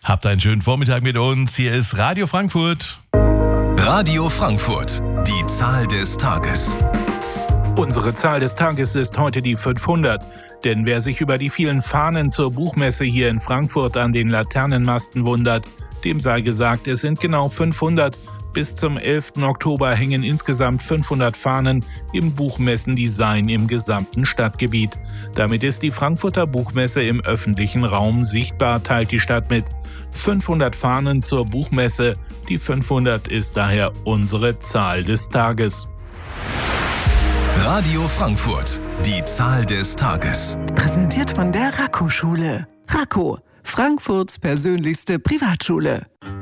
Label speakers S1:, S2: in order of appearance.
S1: Habt einen schönen Vormittag mit uns. Hier ist Radio Frankfurt.
S2: Radio Frankfurt, die Zahl des Tages.
S3: Unsere Zahl des Tages ist heute die 500. Denn wer sich über die vielen Fahnen zur Buchmesse hier in Frankfurt an den Laternenmasten wundert, dem sei gesagt, es sind genau 500. Bis zum 11. Oktober hängen insgesamt 500 Fahnen im Buchmessendesign im gesamten Stadtgebiet. Damit ist die Frankfurter Buchmesse im öffentlichen Raum sichtbar, teilt die Stadt mit. 500 Fahnen zur Buchmesse. Die 500 ist daher unsere Zahl des Tages.
S2: Radio Frankfurt, die Zahl des Tages.
S4: Präsentiert von der Raco-Schule. Raco, Frankfurts persönlichste Privatschule.